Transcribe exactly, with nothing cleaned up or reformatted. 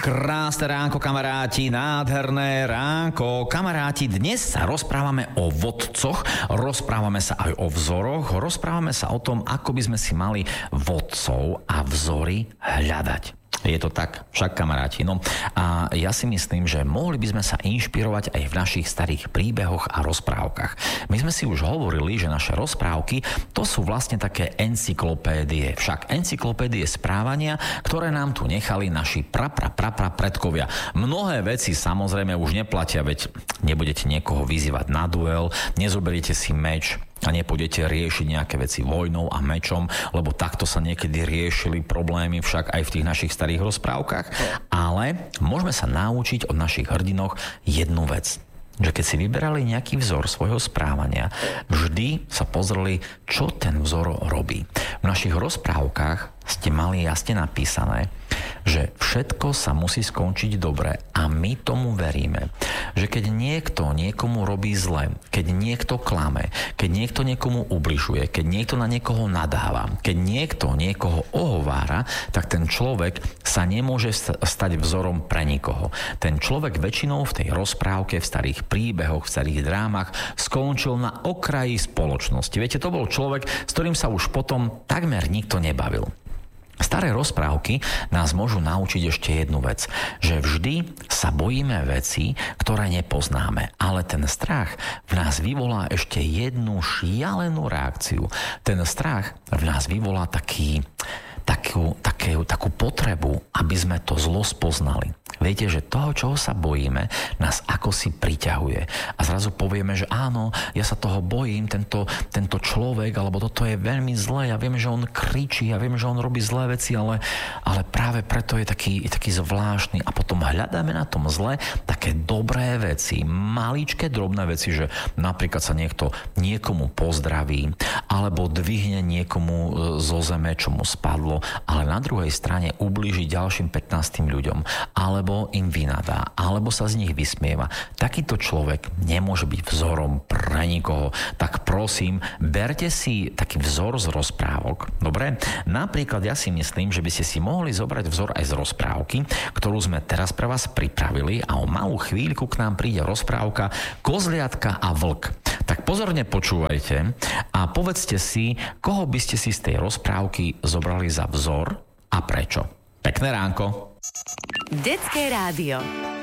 Krásne ránko, kamaráti, nádherné ránko. Kamaráti, dnes sa rozprávame o vodcoch, rozprávame sa aj o vzoroch, rozprávame sa o tom, ako by sme si mali vodcov a vzory hľadať. Je to tak, však kamaráti. No a ja si myslím, že mohli by sme sa inšpirovať aj v našich starých príbehoch a rozprávkach. My sme si už hovorili, že naše rozprávky to sú vlastne také encyklopédie. Však encyklopédie správania, ktoré nám tu nechali naši pra, pra, pra, pra predkovia. Mnohé veci samozrejme už neplatia, veď nebudete niekoho vyzývať na duel, nezoberiete si meč a nepôjdete riešiť nejaké veci vojnou a mečom, lebo takto sa niekedy riešili problémy však aj v tých našich starých rozprávkach. Ale môžeme sa naučiť od našich hrdinoch jednu vec. Že keď si vyberali nejaký vzor svojho správania, vždy sa pozreli, čo ten vzor robí. V našich rozprávkach ste mali jasne napísané, že všetko sa musí skončiť dobre a my tomu veríme. Že keď niekto niekomu robí zle, keď niekto klame, keď niekto niekomu ubližuje, keď niekto na niekoho nadáva, keď niekto niekoho ohovára, tak ten človek sa nemôže stať vzorom pre nikoho. Ten človek väčšinou v tej rozprávke, v starých príbehoch, v starých drámach skončil na okraji spoločnosti. Viete, to bol človek, s ktorým sa už potom takmer nikto nebavil. Staré rozprávky nás môžu naučiť ešte jednu vec, že vždy sa bojíme veci, ktoré nepoznáme, ale ten strach v nás vyvolá ešte jednu šialenú reakciu. Ten strach v nás vyvolá taký, takú, takú, takú potrebu, aby sme to zlo spoznali. Viete, že toho, čoho sa bojíme, nás ako si priťahuje. A zrazu povieme, že áno, ja sa toho bojím, tento, tento človek, alebo toto je veľmi zlé, ja viem, že on kričí, ja viem, že on robí zlé veci, ale, ale práve preto je taký, je taký zvláštny. A potom hľadáme na tom zle také dobré veci, maličké, drobné veci, že napríklad sa niekto niekomu pozdraví, alebo dvihne niekomu zo zeme, čo mu spadlo, ale na druhej strane ublíži ďalším pätnástim ľuďom, alebo im vynadá, alebo sa z nich vysmieva. Takýto človek nemôže byť vzorom pre nikoho. Tak prosím, berte si taký vzor z rozprávok. Dobre? Napríklad ja si myslím, že by ste si mohli zobrať vzor aj z rozprávky, ktorú sme teraz pre vás pripravili a o malú chvíľku k nám príde rozprávka Kozliatka a vlk. Tak pozorne počúvajte a povedzte si, koho by ste si z tej rozprávky zobrali za vzor a prečo. Pekné ránko. Detské rádio.